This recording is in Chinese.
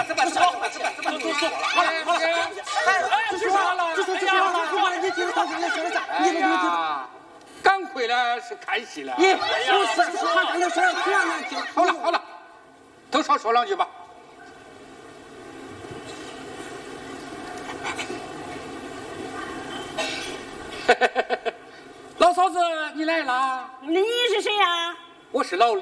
刚回来是看戏了。好了，都少说两句吧。老嫂子，你来啦？ 你是谁呀？ 我是老李。